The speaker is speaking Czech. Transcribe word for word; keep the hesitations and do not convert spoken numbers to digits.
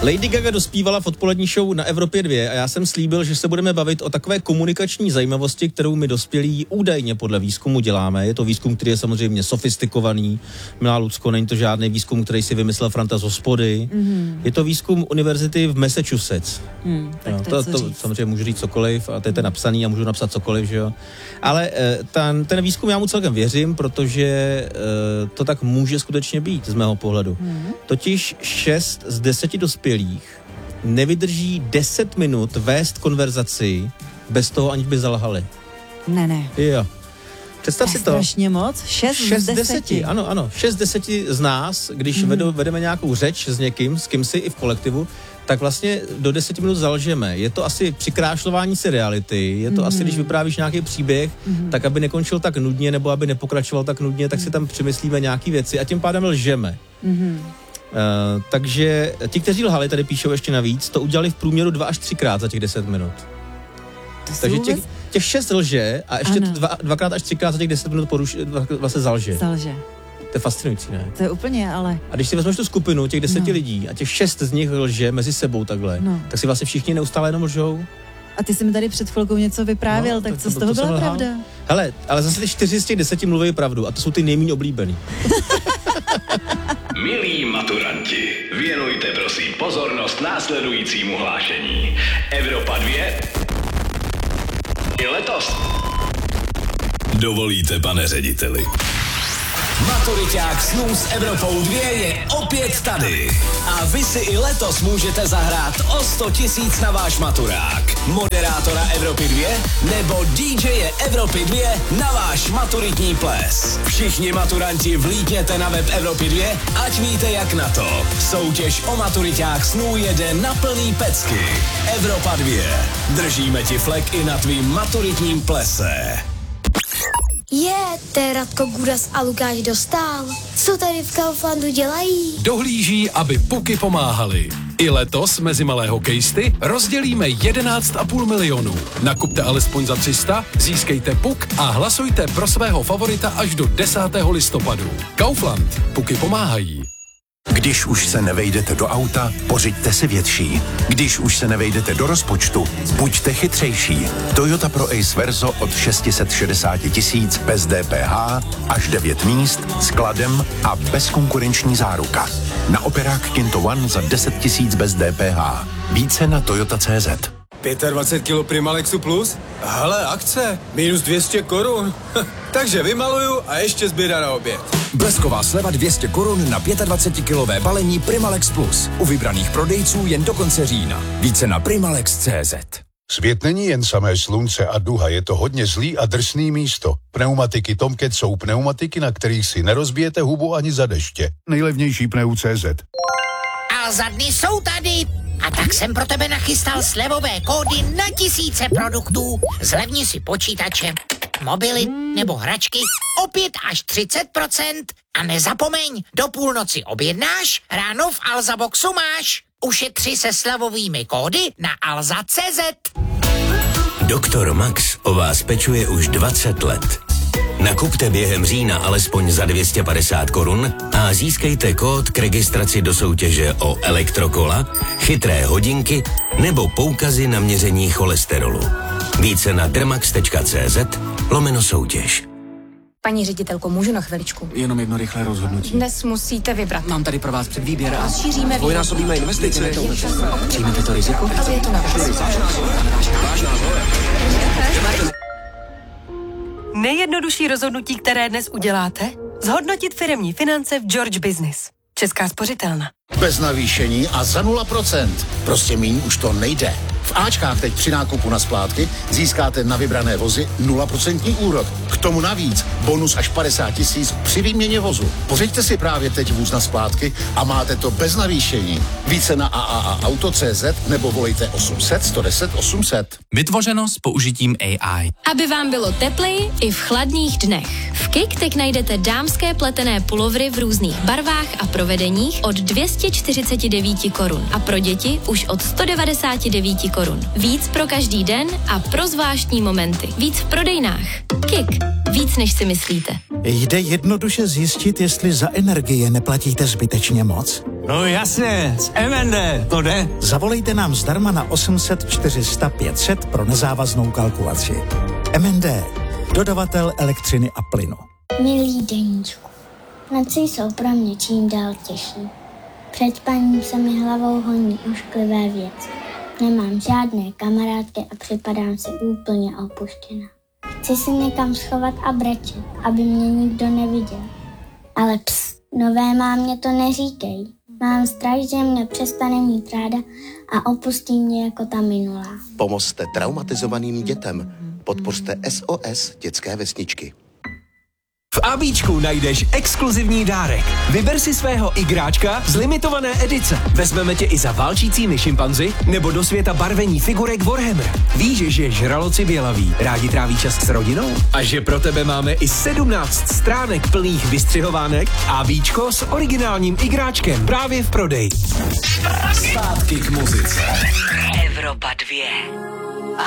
Lady Gaga dospívala v odpolední show na Evropě dva a já jsem slíbil, že se budeme bavit o takové komunikační zajímavosti, kterou my dospělí údajně podle výzkumu děláme. Je to výzkum, který je samozřejmě sofistikovaný. Milá Lucko, není to žádný výzkum, který si vymyslel Franta z hospody. Mm-hmm. Je to výzkum univerzity v Massachusetts. Mm, tak no, to, to, to samozřejmě můžu říct cokoliv a to je ten napsaný a můžu napsat cokoliv, že jo. Ale ten, ten výzkum já mu celkem věřím, protože to tak může skutečně být z mého pohledu. Mm. Totiž šest z deseti dospělých nevydrží deset minut vést konverzaci bez toho, aniž by zalhali. Ne, ne. Jo. Představ si to. Strašně moc. šest z deseti. Ano, ano. šest z deseti z nás, když mm. vedu, vedeme nějakou řeč s někým, s kým si i v kolektivu, tak vlastně do deseti minut zalžeme. Je to asi přikrášlování si reality, je to mm. asi, když vyprávíš nějaký příběh, mm. tak aby nekončil tak nudně, nebo aby nepokračoval tak nudně, tak mm. si tam přemyslíme nějaký věci a tím pádem lžeme. Mm. Uh, takže ti, kteří lhali, tady píšou ještě navíc, to udělali v průměru dva až třikrát za těch deset minut. To takže vůbec... těch, těch šest lže a ještě dva, dvakrát až třikrát za těch deset minut poruš, vlastně zalže. Zalže. To je fascinující, ne? To je úplně, ale... A když si vezmeš tu skupinu těch deseti no. lidí a těch šest z nich lže mezi sebou takhle, no. tak si vlastně všichni neustále jenom lžou. A ty jsi mi tady před chvilkou něco vyprávěl, no, tak, tak co to, z toho to byla pravda? Hele, ale zase ty čtyři z těch deseti mluví pravdu a to jsou ty nejméně oblíbený. Milí maturanti, věnujte prosím pozornost následujícímu hlášení. Evropa dva i letos. Dovolíte, pane řediteli. Maturiťák snů s Evropou dva je opět tady. A vy si i letos můžete zahrát o sto tisíc na váš maturák. Moderátora Evropy dva nebo dý džeje Evropy dva na váš maturitní ples. Všichni maturanti vlítněte na web Evropy dva, ať víte jak na to. Soutěž o maturiťák snů jede na plný pecky. Evropa dva. Držíme ti flek i na tvým maturitním plese. Je, to je Radko Gudas a Lukáš Dostál. Co tady v Kauflandu dělají? Dohlíží, aby puky pomáhaly. I letos mezi malé hokejisty rozdělíme jedenáct a půl milionu. Nakupte alespoň za tři sta, získejte puk a hlasujte pro svého favorita až do desátého listopadu. Kaufland. Puky pomáhají. Když už se nevejdete do auta, pořiďte si větší. Když už se nevejdete do rozpočtu, buďte chytřejší. Toyota Pro Ace Verso od šest set šedesát tisíc bez dé pé há, až devět míst, skladem a bezkonkurenční záruka. Na operák Kinto One za deset tisíc bez dé pé há. Více na toyota tečka cé zet. dvacet pět kilo Primalexu Plus? Hele, akce, minus dvě stě korun. Takže vymaluju a ještě zběra na oběd. Blesková sleva dvě stě korun na dvacetikilové balení Primalex Plus. U vybraných prodejců jen do konce října. Více na primalex tečka cé zet. Svět není jen samé slunce a duha, je to hodně zlý a drsný místo. Pneumatiky Tomcat jsou pneumatiky, na kterých si nerozbijete hubu ani za deště. Nejlevnější pneu tečka cé zet. A za dny jsou tady. A tak jsem pro tebe nachystal slevové kódy na tisíce produktů. Zlevni si počítače, mobily nebo hračky o pět až třicet procent. A nezapomeň, do půlnoci objednáš, ráno v Alza Boxu máš. Ušetři se slevovými kódy na alza tečka cé zet. Doktor Max o vás pečuje už dvacet let. Nakupte během října alespoň za dvě stě padesát korun a získejte kód k registraci do soutěže o elektrokola, chytré hodinky nebo poukazy na měření cholesterolu. Více na dermax tečka cé zet lomeno soutěž. Paní ředitelko, můžu na chviličku? Jenom jedno rychlé rozhodnutí. Dnes musíte vybrat. Mám tady pro vás předvýběr a šíříme dvojnásobíme investice. Přijmete to riziko? Ale je to na vás. Nejjednodušší rozhodnutí, které dnes uděláte? Zhodnotit firemní finance v George Business. Česká spořitelna. Bez navýšení a za nula procent. Prostě míň už to nejde. V Ačkách teď při nákupu na splátky získáte na vybrané vozy nula procent úrok. K tomu navíc bonus až padesát tisíc při výměně vozu. Pořiďte si právě teď vůz na splátky a máte to bez navýšení. Více na a a a auto tečka cé zet nebo volejte osm set, sto deset, osm set. Vytvořeno s použitím á í. Aby vám bylo tepleji i v chladných dnech. V Kik teď najdete dámské pletené pulovry v různých barvách a provedeních od dvě stě čtyřicet devět korun a pro děti už od sto devadesát devět korun. Víc pro každý den a pro zvláštní momenty. Víc v prodejnách. Kik. Víc, než si myslíte. Jde jednoduše zjistit, jestli za energie neplatíte zbytečně moc? No jasně, z M and D, to jde. Zavolejte nám zdarma na osm set čtyři sta pět set pro nezávaznou kalkulaci. M and D, dodavatel elektřiny a plynu. Milý deníčku, noci jsou pro mě čím dál těžší. Před spaním se mi hlavou honí ošklivé věci. Nemám žádné kamarádky a připadám si úplně opuštěná. Chci si někam schovat a brečet, aby mě nikdo neviděl. Ale ps, nové mámě to neříkej. Mám strach, že mě přestane mít ráda a opustí mě jako ta minulá. Pomozte traumatizovaným dětem. Podpořte S O S dětské vesničky. V ABčku najdeš exkluzivní dárek. Vyber si svého igráčka z limitované edice. Vezmeme tě i za válčícími šimpanzi nebo do světa barvení figurek Warhammer. Víš, že žraloci bělaví rádi tráví čas s rodinou? A že pro tebe máme i sedmnáct stránek plných vystřihovánek. ABčko s originálním igráčkem právě v prodeji. Zpátky k muzice. Evropa dvě.